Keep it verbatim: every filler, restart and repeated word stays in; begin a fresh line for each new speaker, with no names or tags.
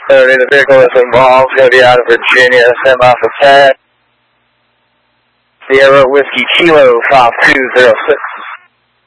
thirty, the vehicle is involved, going to be out of Virginia, semi for Tad. Sierra Whiskey Kilo five two zero six.